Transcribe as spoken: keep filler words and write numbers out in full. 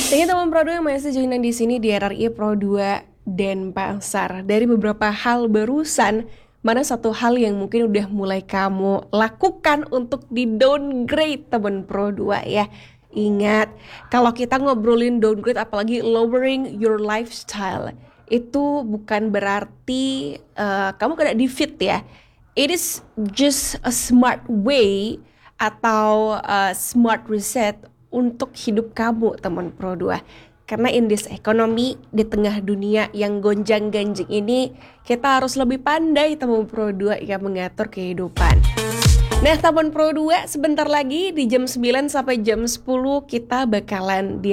Ini teman Pro dua yang masih joinan di sini di R R I Pro dua Denpasar. Dari beberapa hal barusan, mana satu hal yang mungkin udah mulai kamu lakukan untuk di downgrade teman Pro dua ya? Ingat, kalau kita ngobrolin downgrade apalagi lowering your lifestyle, itu bukan berarti uh, kamu kena defeat ya. It is just a smart way atau uh, smart reset untuk hidup kamu teman Pro dua. Karena in this economy, di tengah dunia yang gonjang-ganjing ini, kita harus lebih pandai teman Pro dua yang mengatur kehidupan. Nah teman Pro dua, sebentar lagi di jam sembilan sampai jam sepuluh kita bakalan di